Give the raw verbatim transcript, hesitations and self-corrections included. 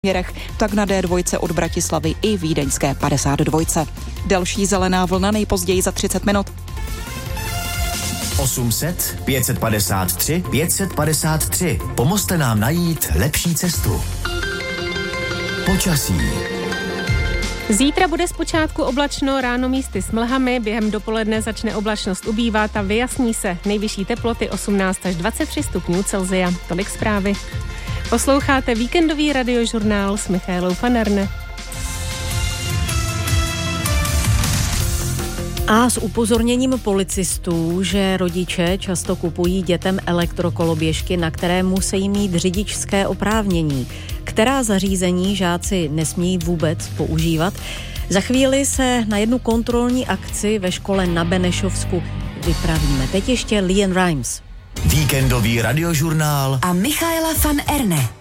směrech, tak na D dva od Bratislavy i vídeňské padesát dva. Další zelená vlna nejpozději za třicet minut. osm set, pět set padesát tři, pět set padesát tři. Pomozte nám najít lepší cestu. Počasí. Zítra bude zpočátku oblačno, ráno místy s mlhami, během dopoledne začne oblačnost ubývat a vyjasní se. Nejvyšší teploty osmnáct až dvacet tři stupňů Celsia. Tolik zprávy. Posloucháte víkendový radiožurnál s Michaelou van Erne. A s upozorněním policistů, že rodiče často kupují dětem elektrokoloběžky, na které musí mít řidičské oprávnění. Která zařízení žáci nesmějí vůbec používat? Za chvíli se na jednu kontrolní akci ve škole na Benešovsku vypravíme. Teď ještě Leanne Rimes. Víkendový radiožurnál a Michaela van Erne.